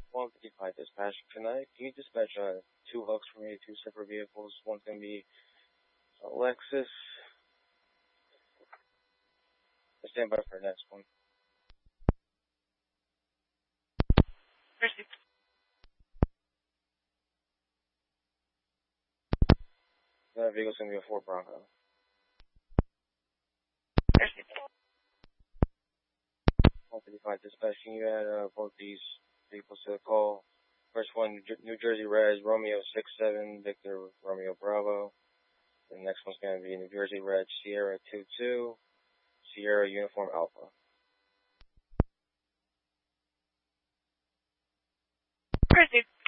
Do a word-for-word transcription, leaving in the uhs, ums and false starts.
one fifty-five dispatch. Can I, can you dispatch uh, two hooks for me, two separate vehicles? One's going to be a Lexus. I stand by for the next one. Mercy. That vehicle's going to be a Ford Bronco. Mercy. one fifty-five dispatch. Can you add uh, both these vehicles to the call? First one, New Jersey Red, Romeo six seven, Victor Romeo Bravo. The next one's going to be New Jersey Red, Sierra two two, Sierra Uniform Alpha. Proceed.